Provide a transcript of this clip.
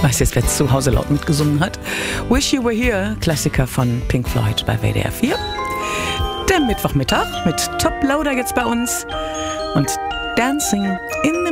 Ich weiß jetzt, wer zu Hause laut mitgesungen hat. Wish You Were Here, Klassiker von Pink Floyd bei WDR 4. Der Mittwochmittag mit Top Loader jetzt bei uns und Dancing in the